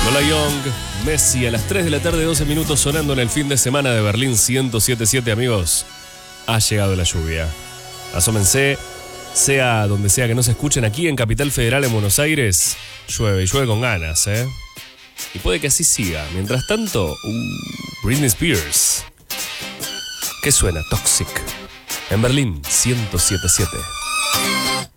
Lola Young, Messi a las 3 de la tarde, 12 minutos sonando en el fin de semana de Berlín 107.7, amigos. Ha llegado la lluvia. Asómense, sea donde sea que nos escuchen, aquí en Capital Federal, en Buenos Aires, llueve y llueve con ganas, ¿eh? Y puede que así siga. Mientras tanto, Britney Spears. ¿Qué suena? Toxic. En Berlín 107.7.